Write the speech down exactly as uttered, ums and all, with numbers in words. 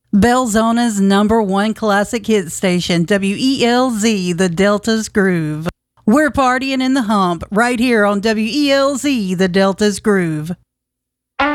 Belzona's number one classic hit station, W E L Z, the Delta's Groove. We're partying in the hump right here on W E L Z, the Delta's Groove.